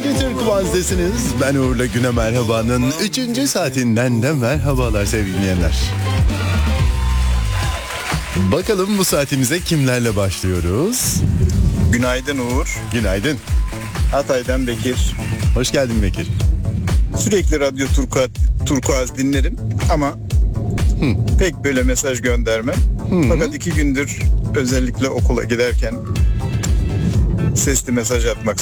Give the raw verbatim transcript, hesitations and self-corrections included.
Radyo Türk Vazdesiniz. Ben Uğur'la Güne Merhaba'nın üçüncü saatinden de merhabalar sevgili dinleyenler. Bakalım bu saatimize kimlerle başlıyoruz? Günaydın Uğur. Günaydın. Hatay'dan Bekir. Hoş geldin Bekir. Sürekli Radyo Turkuaz, Turkuaz dinlerim ama Hı. pek böyle mesaj göndermem. Hı. Fakat iki gündür özellikle okula giderken sesli mesaj atmak